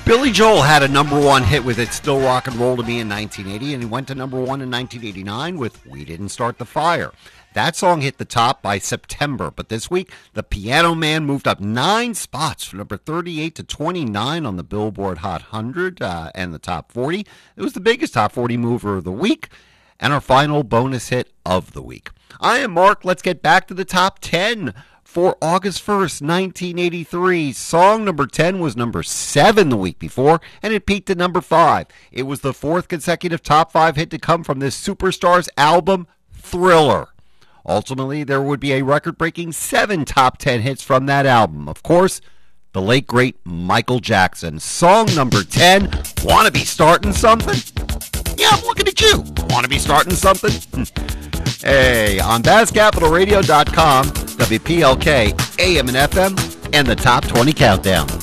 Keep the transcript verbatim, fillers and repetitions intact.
Billy Joel had a number one hit with It's Still Rock and Roll to Me in nineteen eighty, and he went to number one in nineteen eighty-nine with We Didn't Start the Fire. That song hit the top by September, but this week, The Piano Man moved up nine spots from number thirty-eight to twenty-nine on the Billboard Hot one hundred uh, and the Top forty. It was the biggest Top forty mover of the week, and our final bonus hit of the week. I am Mark. Let's get back to the top ten. For August first, nineteen eighty-three, song number ten was number seven the week before, and it peaked at number five. It was the fourth consecutive top five hit to come from this superstar's album, Thriller. Ultimately, there would be a record-breaking seven top ten hits from that album. Of course, the late, great Michael Jackson. Song number ten, Wanna Be Starting Something? Yeah, I'm looking at you. Wanna be starting something? Hey, on Baz Capital Radio dot com, W P L K, A M and F M, and the Top twenty Countdown.